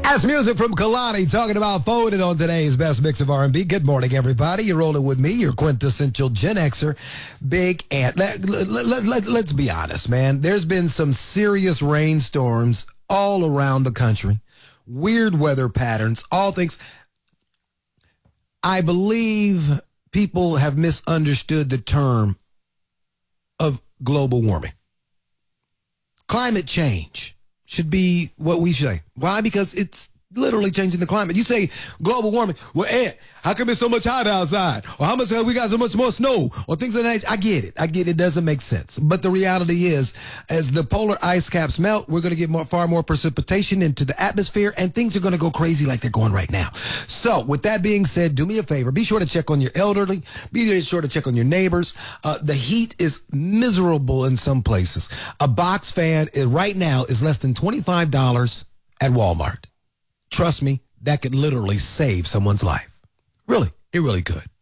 That's music from Kalani talking about Folded on today's best mix of R&B. Good morning, everybody. You're rolling with me, your quintessential Gen Xer, Big Ant. Let's be honest, man. There's been some serious rainstorms all around the country, weird weather patterns, all things. I believe people have misunderstood the term of global warming. Climate change should be what we say. Why? Because it's literally changing the climate. You say global warming. Well, Ed, how come it's so much hotter outside? Or how much we got so much more snow? Or things of that nature. I get it. It doesn't make sense. But the reality is, as the polar ice caps melt, we're going to get far more precipitation into the atmosphere, and things are going to go crazy like they're going right now. So, with that being said, do me a favor. Be sure to check on your elderly. Be sure to check on your neighbors. The heat is miserable in some places. A box fan right now is less than $25 at Walmart. Trust me, that could literally save someone's life. Really, it really could.